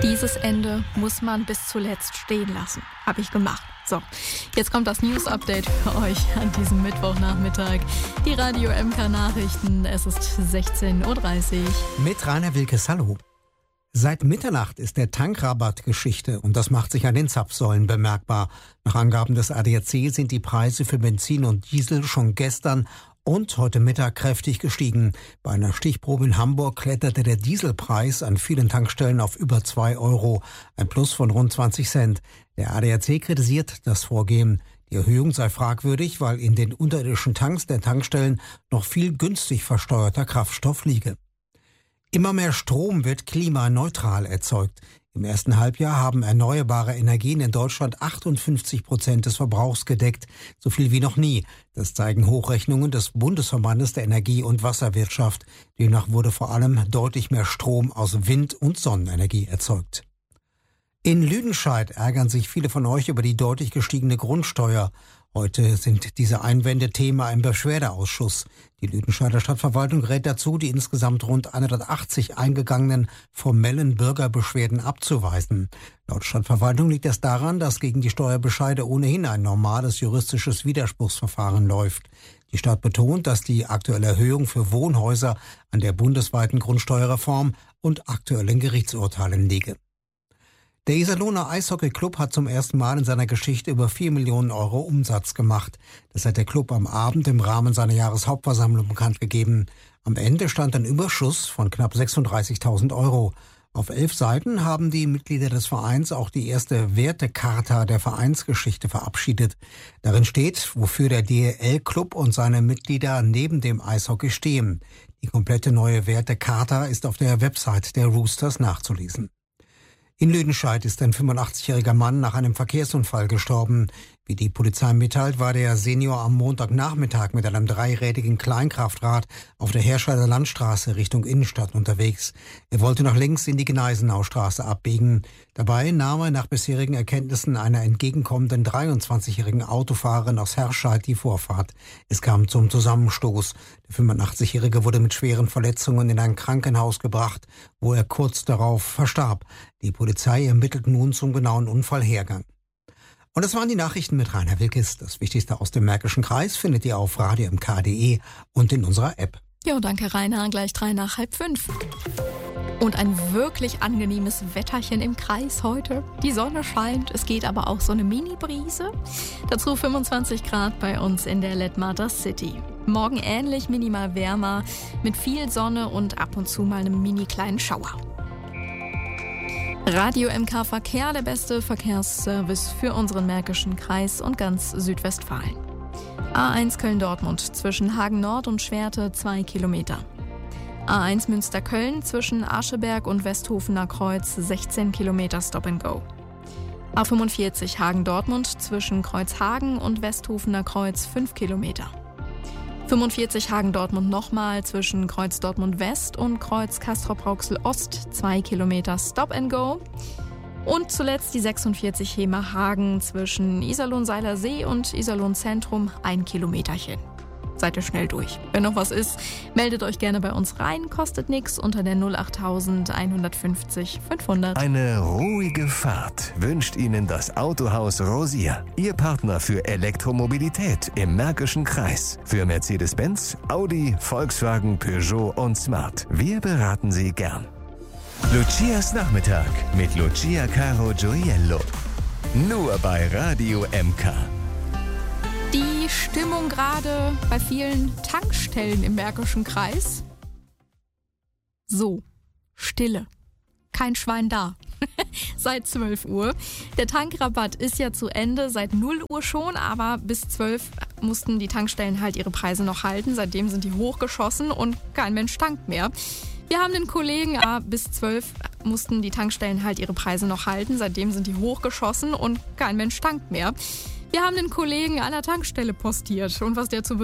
Dieses Ende muss man bis zuletzt stehen lassen. Habe ich gemacht. So, jetzt kommt das News-Update für euch an diesem Mittwochnachmittag. Die Radio MK Nachrichten, es ist 16.30 Uhr. Mit Rainer Wilkes, hallo. Seit Mitternacht ist der Tankrabatt Geschichte und das macht sich an den Zapfsäulen bemerkbar. Nach Angaben des ADAC sind die Preise für Benzin und Diesel schon gestern und heute Mittag kräftig gestiegen. Bei einer Stichprobe in Hamburg kletterte der Dieselpreis an vielen Tankstellen auf über 2 €, ein Plus von rund 20 Cent. Der ADAC kritisiert das Vorgehen. Die Erhöhung sei fragwürdig, weil in den unterirdischen Tanks der Tankstellen noch viel günstig versteuerter Kraftstoff liege. Immer mehr Strom wird klimaneutral erzeugt. Im ersten Halbjahr haben erneuerbare Energien in Deutschland 58% des Verbrauchs gedeckt, so viel wie noch nie. Das zeigen Hochrechnungen des Bundesverbandes der Energie- und Wasserwirtschaft. Demnach wurde vor allem deutlich mehr Strom aus Wind- und Sonnenenergie erzeugt. In Lüdenscheid ärgern sich viele von euch über die deutlich gestiegene Grundsteuer. Heute sind diese Einwände Thema im Beschwerdeausschuss. Die Lüdenscheider Stadtverwaltung rät dazu, die insgesamt rund 180 eingegangenen formellen Bürgerbeschwerden abzuweisen. Laut Stadtverwaltung liegt es daran, dass gegen die Steuerbescheide ohnehin ein normales juristisches Widerspruchsverfahren läuft. Die Stadt betont, dass die aktuelle Erhöhung für Wohnhäuser an der bundesweiten Grundsteuerreform und aktuellen Gerichtsurteilen liege. Der Iserlohner Eishockey-Club hat zum ersten Mal in seiner Geschichte über 4 Millionen € Umsatz gemacht. Das hat der Club am Abend im Rahmen seiner Jahreshauptversammlung bekannt gegeben. Am Ende stand ein Überschuss von knapp 36.000 €. Auf 11 Seiten haben die Mitglieder des Vereins auch die erste Wertecharta der Vereinsgeschichte verabschiedet. Darin steht, wofür der DEL-Club und seine Mitglieder neben dem Eishockey stehen. Die komplette neue Wertecharta ist auf der Website der Roosters nachzulesen. In Lüdenscheid ist ein 85-jähriger Mann nach einem Verkehrsunfall gestorben. Wie die Polizei mitteilt, war der Senior am Montagnachmittag mit einem dreirädigen Kleinkraftrad auf der Herscheider Landstraße Richtung Innenstadt unterwegs. Er wollte nach links in die Gneisenaustraße abbiegen. Dabei nahm er nach bisherigen Erkenntnissen einer entgegenkommenden 23-jährigen Autofahrerin aus Herscheid die Vorfahrt. Es kam zum Zusammenstoß. Der 85-jährige wurde mit schweren Verletzungen in ein Krankenhaus gebracht, wo er kurz darauf verstarb. Die Polizei ermittelt nun zum genauen Unfallhergang. Und das waren die Nachrichten mit Rainer Wilkes. Das Wichtigste aus dem Märkischen Kreis findet ihr auf radiomk.de und in unserer App. Jo, danke Rainer, gleich 4:03. Und ein wirklich angenehmes Wetterchen im Kreis heute. Die Sonne scheint, es geht aber auch so eine Mini-Brise. Dazu 25 Grad bei uns in der Letmather City. Morgen ähnlich, minimal wärmer, mit viel Sonne und ab und zu mal einem mini kleinen Schauer. Radio MK Verkehr, der beste Verkehrsservice für unseren Märkischen Kreis und ganz Südwestfalen. A1 Köln-Dortmund zwischen Hagen Nord und Schwerte 2 Kilometer. A1 Münster-Köln zwischen Ascheberg und Westhofener Kreuz 16 Kilometer Stop and Go. A45 Hagen-Dortmund zwischen Kreuzhagen und Westhofener Kreuz 5 Kilometer. 45 Hagen-Dortmund nochmal zwischen Kreuz Dortmund West und Kreuz Castrop-Rauxel Ost 2 Kilometer Stop and Go. Und zuletzt die 46 Hemer-Hagen zwischen Iserlohn-Seiler See und Iserlohn-Zentrum 1 Kilometerchen. Seid ihr schnell durch. Wenn noch was ist, meldet euch gerne bei uns rein. Kostet nichts unter der 08000 150 500. Eine ruhige Fahrt wünscht Ihnen das Autohaus Rosier. Ihr Partner für Elektromobilität im Märkischen Kreis. Für Mercedes-Benz, Audi, Volkswagen, Peugeot und Smart. Wir beraten Sie gern. Lucias Nachmittag mit Lucia Caro Gioiello. Nur bei Radio MK. Die Stimmung gerade bei vielen Tankstellen im Märkischen Kreis? So, Stille. Kein Schwein da. Seit 12 Uhr. Der Tankrabatt ist ja zu Ende, seit 0 Uhr schon, aber bis 12 mussten die Tankstellen halt ihre Preise noch halten. Seitdem sind die hochgeschossen und kein Mensch tankt mehr. Wir haben einen Kollegen, bis 12 mussten die Tankstellen halt ihre Preise noch halten. Seitdem sind die hochgeschossen und kein Mensch tankt mehr. Wir haben einen Kollegen an der Tankstelle postiert und was der zu